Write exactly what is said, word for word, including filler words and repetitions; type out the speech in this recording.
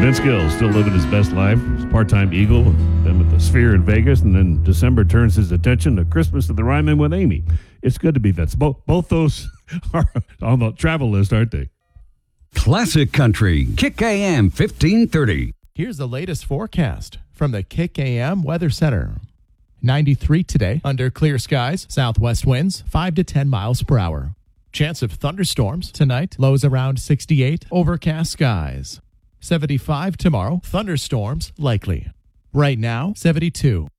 Vince Gill still living his best life. He's a part-time Eagle, then with the Sphere in Vegas, and then December turns his attention to Christmas at the Ryman with Amy. It's good to be Vince. Both, both those are on the travel list, aren't they? Classic Country, Kick A M fifteen thirty. Here's the latest forecast from the Kick A M Weather Center. ninety-three today, under clear skies, southwest winds five to ten miles per hour. Chance of thunderstorms tonight, lows around sixty-eight, overcast skies. seventy-five tomorrow, thunderstorms likely. Right now, seventy-two.